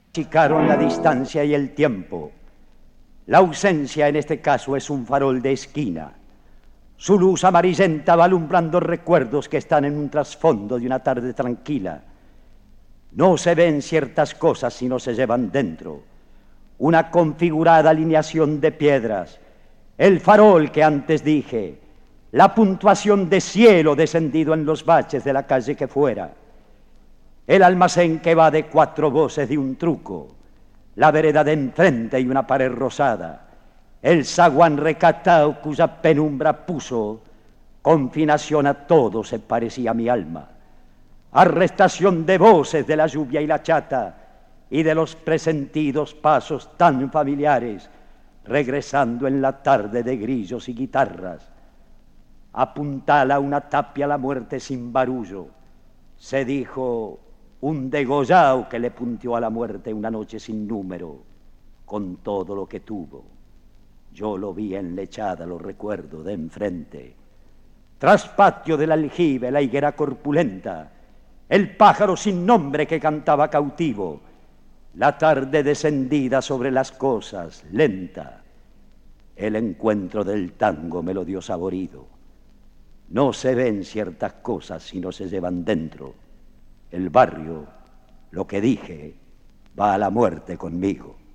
Achicaron la distancia y el tiempo. La ausencia en este caso es un farol de esquina. Su luz amarillenta va alumbrando recuerdos que están en un trasfondo de una tarde tranquila. No se ven ciertas cosas si no se llevan dentro. Una configurada alineación de piedras, el farol que antes dije, la puntuación de cielo descendido en los baches de la calle que fuera, el almacén que va de 4 voces de un truco, la vereda de enfrente y una pared rosada, el zaguán recatado cuya penumbra puso confinación a todo, se parecía a mi alma. Arrestación de voces de la lluvia y la chata y de los presentidos pasos tan familiares, regresando en la tarde de grillos y guitarras. Apuntala una tapia a la muerte sin barullo, se dijo un degollao que le punteó a la muerte una noche sin número, con todo lo que tuvo. Yo lo vi enlechada, lo recuerdo, de enfrente. Traspatio del aljibe, la higuera corpulenta, el pájaro sin nombre que cantaba cautivo, la tarde descendida sobre las cosas, lenta, el encuentro del tango melodioso saborido. No se ven ciertas cosas si no se llevan dentro. El barrio, lo que dije, va a la muerte conmigo.